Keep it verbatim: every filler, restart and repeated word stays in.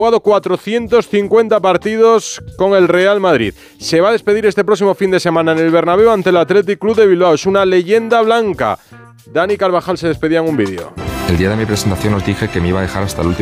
jugado cuatrocientos cincuenta partidos con el Real Madrid. Se va a despedir este próximo fin de semana en el Bernabéu ante el Athletic Club de Bilbao. Es una leyenda blanca. Dani Carvajal se despedía en un vídeo. El día de mi presentación os dije que me iba a dejar hasta el último